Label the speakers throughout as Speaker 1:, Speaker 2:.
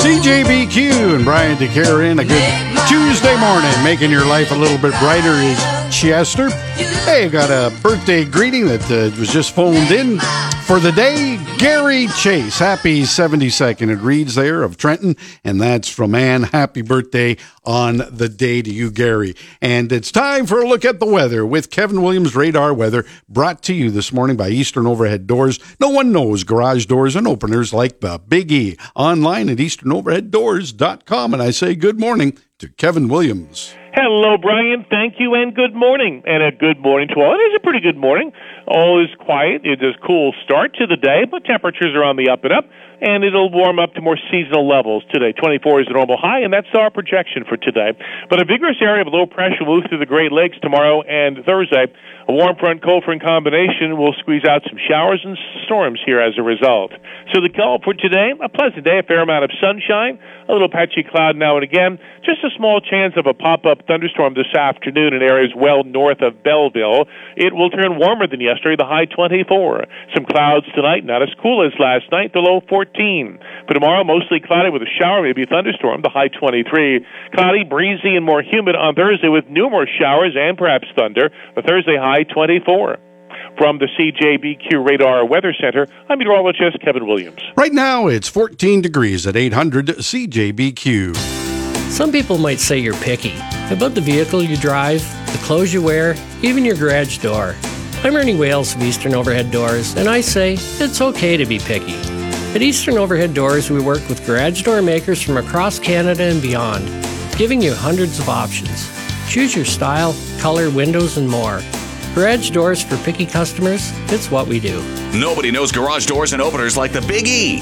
Speaker 1: CJBQ and Brian DeCarin, a good Tuesday morning. Making your life a little bit brighter is Chester. Hey, got a birthday greeting that was just phoned in for the day. Gary Chase, happy 72nd. It reads there of Trenton, and that's from Ann. Happy birthday on the day to you, Gary. And it's time for a look at the weather with Kevin Williams Radar Weather, brought to you this morning by Eastern Overhead Doors. No one knows garage doors and openers like the Big E. Online at easternoverheaddoors.com. And I say good morning to Kevin Williams.
Speaker 2: Hello, Brian. Thank you, and good morning. And a good morning to all. It is a pretty good morning. All is quiet. It is a cool start to the day, but temperatures are on the up and up, and it'll warm up to more seasonal levels today. 24 is the normal high, and that's our projection for today. But a vigorous area of low pressure will move through the Great Lakes tomorrow and Thursday. A warm front, cold front combination will squeeze out some showers and storms here as a result. So the call for today, a pleasant day, a fair amount of sunshine, a little patchy cloud now and again, just a small chance of a pop-up thunderstorm this afternoon in areas well north of Belleville. It will turn warmer than yesterday, the high 24. Some clouds tonight, not as cool as last night, the low 14. For tomorrow, mostly cloudy with a shower, maybe a thunderstorm, the high 23. Cloudy, breezy, and more humid on Thursday with numerous showers and perhaps thunder, the Thursday high 24. From the CJBQ Radar Weather Center, I'm meteorologist Kevin Williams.
Speaker 1: Right now, it's 14 degrees at 800 CJBQ.
Speaker 3: Some people might say you're picky about the vehicle you drive, the clothes you wear, even your garage door. I'm Ernie Wales of Eastern Overhead Doors, and I say it's okay to be picky. At Eastern Overhead Doors, we work with garage door makers from across Canada and beyond, giving you hundreds of options. Choose your style, color, windows, and more. Garage doors for picky customers, it's what we do.
Speaker 4: Nobody knows garage doors and openers like the Big E.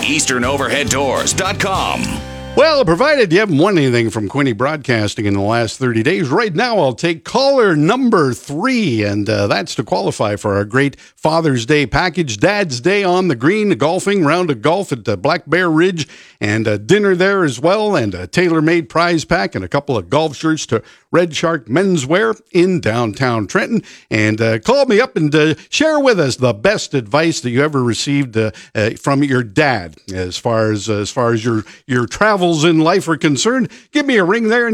Speaker 4: EasternOverheadDoors.com.
Speaker 1: Well, provided you haven't won anything from Quinte Broadcasting in the last 30 days, right now I'll take caller number 3, and that's to qualify for our great Father's Day package, Dad's Day on the Green, a golfing round of golf at Black Bear Ridge, and a dinner there as well, and a tailor-made prize pack, and a couple of golf shirts to Red Shark Menswear in downtown Trenton. And call me up and share with us the best advice that you ever received from your dad as far as your travels in life are concerned. Give me a ring there,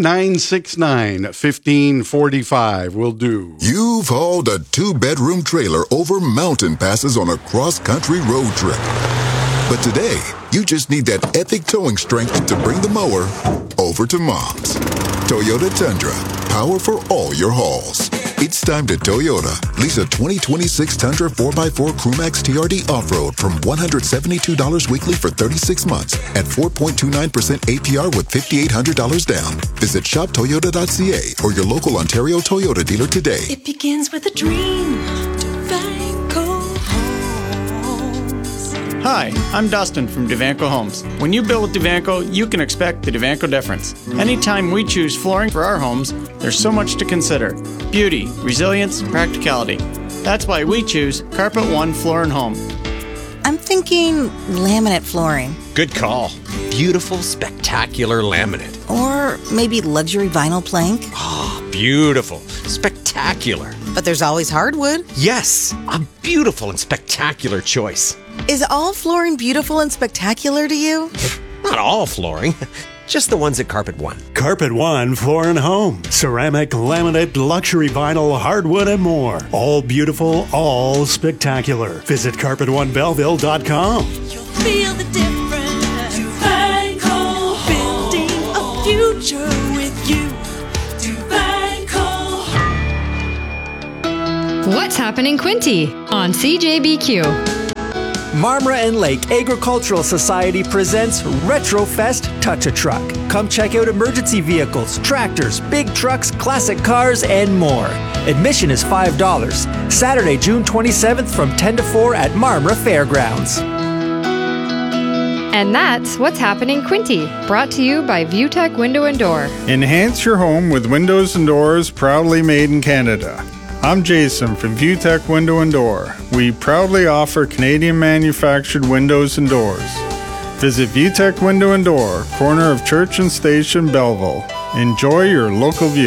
Speaker 1: 969-1545 will do.
Speaker 5: You've hauled a 2-bedroom trailer over mountain passes on a cross-country road trip. But today, you just need that epic towing strength to bring the mower over to Mom's. Toyota Tundra, power for all your hauls. It's time to Toyota. Lease a 2026 Tundra 4x4 Crewmax TRD Off-Road from $172 weekly for 36 months at 4.29% APR with $5,800 down. Visit shoptoyota.ca or your local Ontario Toyota dealer today.
Speaker 6: It begins with a dream.
Speaker 7: Hi, I'm Dustin from Devanco Homes. When you build with Devanco, you can expect the Devanco difference. Anytime we choose flooring for our homes, there's so much to consider. Beauty, resilience, practicality. That's why we choose Carpet One Floor & Home.
Speaker 8: I'm thinking laminate flooring.
Speaker 9: Good call. Beautiful, spectacular laminate.
Speaker 8: Or maybe luxury vinyl plank.
Speaker 9: Oh, beautiful. Spectacular.
Speaker 8: But there's always hardwood.
Speaker 9: Yes, a beautiful and spectacular choice.
Speaker 8: Is all flooring beautiful and spectacular to you?
Speaker 9: Not all flooring. Just the ones at Carpet One.
Speaker 10: Carpet One Floor & Home. Ceramic, laminate, luxury vinyl, hardwood, and more. All beautiful, all spectacular. Visit CarpetOneBelleville.com.
Speaker 6: You'll feel the difference. Devanco, building a future with you. Devanco.
Speaker 11: What's happening, Quinte on CJBQ?
Speaker 12: Marmora and Lake Agricultural Society presents RetroFest Touch-A-Truck. Come check out emergency vehicles, tractors, big trucks, classic cars, and more. Admission is $5. Saturday, June 27th from 10 to 4 at Marmora Fairgrounds.
Speaker 11: And that's What's Happening, Quinte, brought to you by ViewTech Window and Door.
Speaker 13: Enhance your home with windows and doors proudly made in Canada. I'm Jason from ViewTech Window and Door. We proudly offer Canadian manufactured windows and doors. Visit ViewTech Window and Door, corner of Church and Station, Belleville. Enjoy your local view.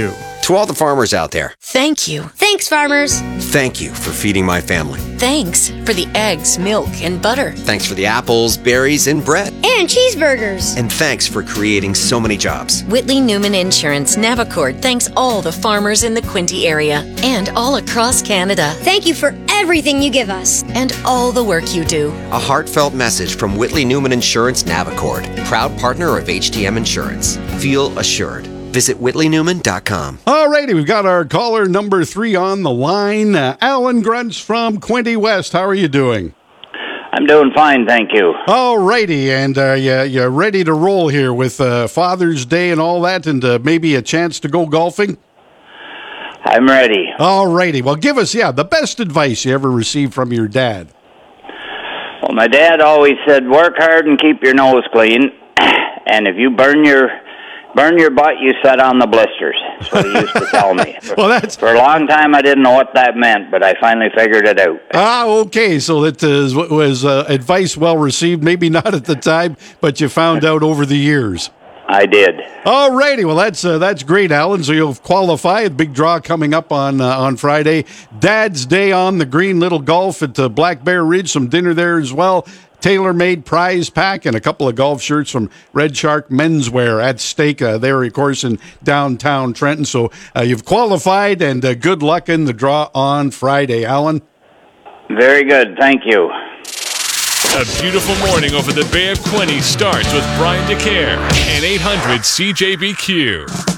Speaker 9: To all the farmers out there,
Speaker 8: Thank you.
Speaker 14: Thanks, farmers.
Speaker 9: thank you for feeding my family.
Speaker 8: Thanks for the eggs, milk, and butter.
Speaker 9: Thanks for the apples, berries, and bread.
Speaker 14: And cheeseburgers.
Speaker 9: And thanks for creating so many jobs.
Speaker 8: Whitley Newman Insurance Navicord thanks all the farmers in the Quinte area and all across Canada.
Speaker 14: Thank you for everything you give us.
Speaker 8: And all the work you do.
Speaker 9: A heartfelt message from Whitley Newman Insurance Navicord, proud partner of HTM Insurance. Feel assured. Visit whitleynewman.com.
Speaker 1: All righty, we've got our caller number 3 on the line. Alan Grunts from Quinte West. How are you doing?
Speaker 15: I'm doing fine, thank you.
Speaker 1: All righty, and you're ready to roll here with Father's Day and all that, and maybe a chance to go golfing?
Speaker 15: I'm ready.
Speaker 1: All righty. Well, give us, the best advice you ever received from your dad.
Speaker 15: Well, my dad always said, work hard and keep your nose clean, and if you burn your butt, you set on the blisters. That's what he used to tell me. For a long time, I didn't know what that meant, but I finally figured it out.
Speaker 1: Okay. So that was advice well received. Maybe not at the time, but you found out over the years.
Speaker 15: I did.
Speaker 1: All righty. Well, that's great, Alan. So you'll qualify. A big draw coming up on Friday. Dad's Day on the green, little golf at Black Bear Ridge. Some dinner there as well. Tailor-made prize pack and a couple of golf shirts from Red Shark Menswear at stake there, of course, in downtown Trenton. So you've qualified, and good luck in the draw on Friday, Alan.
Speaker 15: Very good. Thank you.
Speaker 16: A beautiful morning over the Bay of Quinte starts with Brian DeCare and 800 CJBQ.